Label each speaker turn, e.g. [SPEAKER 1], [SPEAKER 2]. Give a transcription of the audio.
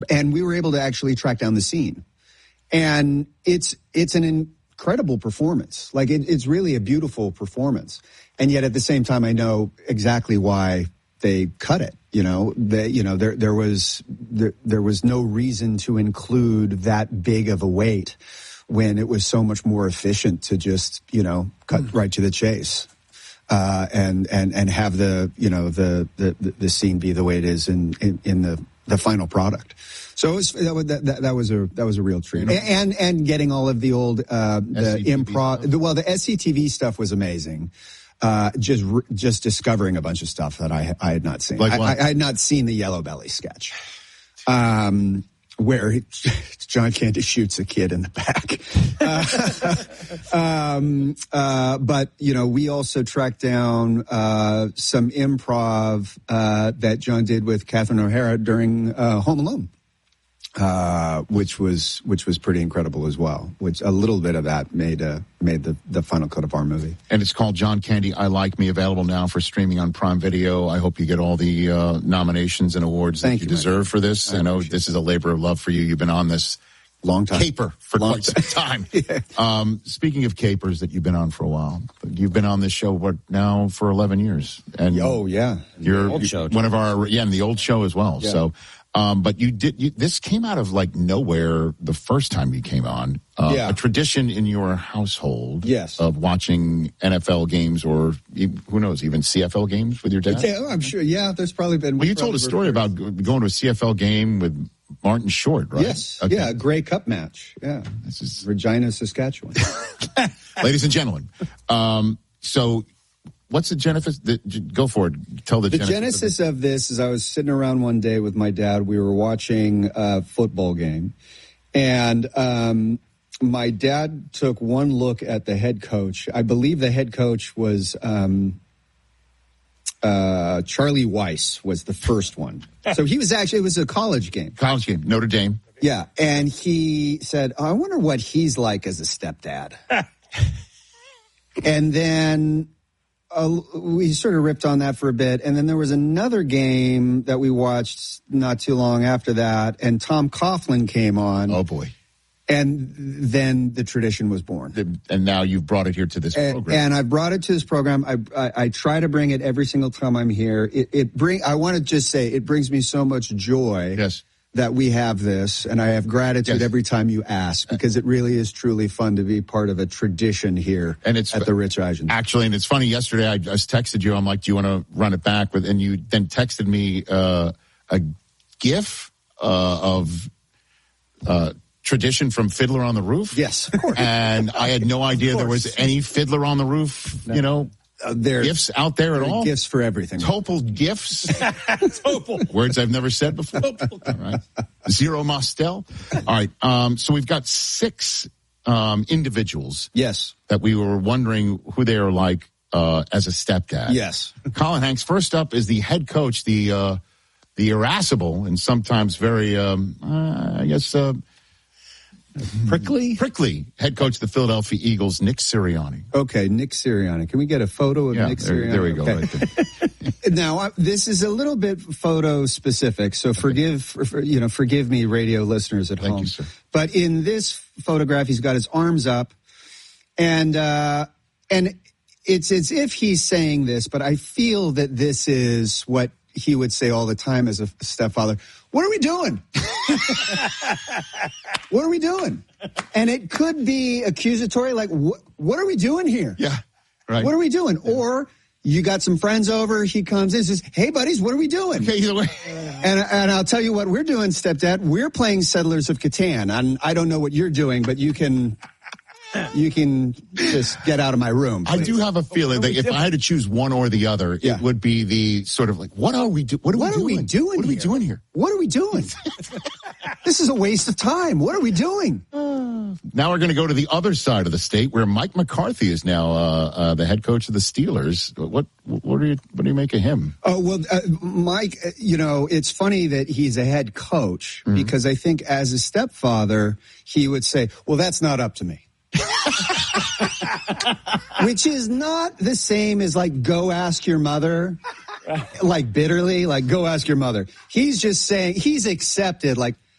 [SPEAKER 1] and we were able to actually track down the scene. And it's an incredible performance. Like it's really a beautiful performance. And yet at the same time, I know exactly why they cut it. There was no reason to include that big of a weight when it was so much more efficient to just, cut right to the chase. And have the scene be the way it is in the final product. So that was a real treat. And getting all of the old the improv. The SCTV stuff was amazing. Just discovering a bunch of stuff that I had not seen.
[SPEAKER 2] Like what?
[SPEAKER 1] I had not seen the Yellow Belly sketch. Where John Candy shoots a kid in the back. But, we also tracked down some improv that John did with Catherine O'Hara during Home Alone, which was pretty incredible as well. Which a little bit of that made the final cut of our movie.
[SPEAKER 2] And it's called John Candy, I Like Me, available now for streaming on Prime Video. I hope you get all the nominations and awards that you deserve for this. I know this is a labor of love for you. You've been on this
[SPEAKER 1] long time
[SPEAKER 2] caper for quite some time. Yeah. Speaking of capers that you've been on for a while, you've been on this show now for 11 years. And
[SPEAKER 1] yeah,
[SPEAKER 2] you're
[SPEAKER 3] the old show,
[SPEAKER 2] one of our and the old show as well.
[SPEAKER 1] Yeah.
[SPEAKER 2] So. But this came out of like nowhere the first time you came on. A tradition in your household.
[SPEAKER 1] Yes.
[SPEAKER 2] Of watching NFL games or who knows, even CFL games with your dad?
[SPEAKER 1] Yeah, I'm sure. Yeah, there's probably been.
[SPEAKER 2] Well, you told a story about going to a CFL game with Martin Short, right?
[SPEAKER 1] Yes.
[SPEAKER 2] Okay.
[SPEAKER 1] Yeah, a Grey Cup match. Yeah. This is Regina, Saskatchewan.
[SPEAKER 2] Ladies and gentlemen. So what's the genesis? Go for it. Tell the
[SPEAKER 1] genesis of this is I was sitting around one day with my dad. We were watching a football game. And my dad took one look at the head coach. I believe the head coach was Charlie Weiss was the first one. So it was a college game.
[SPEAKER 2] College game, Notre Dame.
[SPEAKER 1] Yeah. And he said, I wonder what he's like as a stepdad. And then we sort of ripped on that for a bit. And then there was another game that we watched not too long after that. And Tom Coughlin came on.
[SPEAKER 2] Oh, boy.
[SPEAKER 1] And then the tradition was born.
[SPEAKER 2] And now you've brought it here to this program.
[SPEAKER 1] And I brought it to this program. I try to bring it every single time I'm here. I want to just say it brings me so much joy.
[SPEAKER 2] Yes.
[SPEAKER 1] That we have this, and I have gratitude every time you ask, because it really is truly fun to be part of a tradition here at the Rich Eisen.
[SPEAKER 2] Actually, and it's funny, yesterday I just texted you, I'm like, do you want to run it back? And you then texted me a GIF of tradition from Fiddler on the Roof.
[SPEAKER 1] Yes, of course.
[SPEAKER 2] And I had no idea there was any Fiddler on the Roof,
[SPEAKER 1] There's
[SPEAKER 2] gifts out there at all?
[SPEAKER 1] Gifts for everything.
[SPEAKER 2] Topol gifts. Topol. Words I've never said before. All right. Zero Mostel. All right. So we've got 6 individuals.
[SPEAKER 1] Yes.
[SPEAKER 2] That we were wondering who they are like as a stepdad.
[SPEAKER 1] Yes.
[SPEAKER 2] Colin Hanks, first up, is the head coach, the irascible and sometimes very, prickly head coach of the Philadelphia Eagles, Nick Sirianni.
[SPEAKER 1] Okay, Nick Sirianni. Can we get a photo of Nick Sirianni?
[SPEAKER 2] There we go.
[SPEAKER 1] Okay.
[SPEAKER 2] Right there.
[SPEAKER 1] Now, this is a little bit photo specific, so forgive me, radio listeners at home.
[SPEAKER 2] Thank you, sir.
[SPEAKER 1] But in this photograph, he's got his arms up, and it's as if he's saying this, but I feel that this is what he would say all the time as a stepfather. What are we doing? What are we doing? And it could be accusatory, like, what are we doing here?
[SPEAKER 2] Yeah, right.
[SPEAKER 1] What are we doing? Yeah. Or you got some friends over, he comes in and says, hey, buddies, what are we doing?
[SPEAKER 2] Okay, either way.
[SPEAKER 1] And I'll tell you what we're doing, stepdad. We're playing Settlers of Catan. And I don't know what you're doing, but you can just get out of my room, please.
[SPEAKER 2] I do have a feeling that if I had to choose one or the other, it would be the sort of like, what are we doing? What are we doing here?
[SPEAKER 1] What are we doing? This is a waste of time. What are we doing?
[SPEAKER 2] Now we're going to go to the other side of the state where Mike McCarthy is now the head coach of the Steelers. What do you make of him?
[SPEAKER 1] Oh, well, Mike, it's funny that he's a head coach because I think as a stepfather, he would say, well, that's not up to me. Which is not the same as like, go ask your mother, like bitterly, like go ask your mother. He's just saying he's accepted, like,